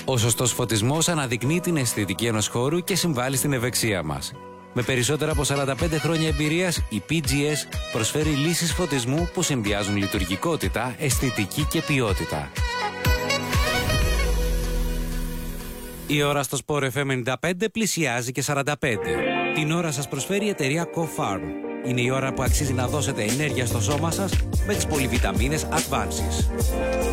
Ο σωστός φωτισμός αναδεικνύει την αισθητική ενός χώρου και συμβάλλει στην ευεξία μας. Με περισσότερα από 45 χρόνια εμπειρίας, η PGS προσφέρει λύσεις φωτισμού που συνδυάζουν λειτουργικότητα, αισθητική και ποιότητα. Η ώρα στο Sport FM 95 πλησιάζει και 45. Την ώρα σας προσφέρει η εταιρεία CoFarm. Είναι η ώρα που αξίζει να δώσετε ενέργεια στο σώμα σας με τις πολυβιταμίνες Advances.